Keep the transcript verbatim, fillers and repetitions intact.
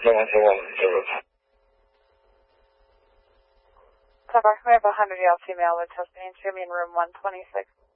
one two one zero. Cover, we have a hundred year old female with chest pain. She'll be in room one twenty-six.